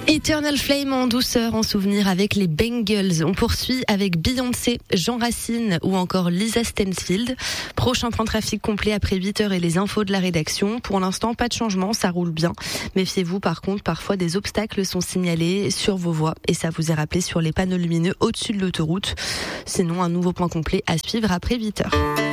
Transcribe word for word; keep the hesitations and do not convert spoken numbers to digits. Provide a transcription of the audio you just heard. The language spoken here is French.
Eternal Flame en douceur, en souvenir avec les Bengals. On poursuit avec Beyoncé, Jean Racine ou encore Lisa Stansfield. Prochain point trafic complet après huit heures et les infos de la rédaction. Pour l'instant, pas de changement, ça roule bien. Méfiez-vous par contre, parfois des obstacles sont signalés sur vos voies et ça vous est rappelé sur les panneaux lumineux au-dessus de l'autoroute. Sinon, un nouveau point complet à suivre après huit heures.